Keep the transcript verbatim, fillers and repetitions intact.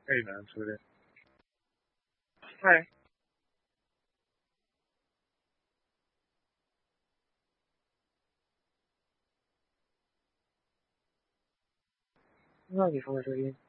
太难说了。嗨，那你放在这边。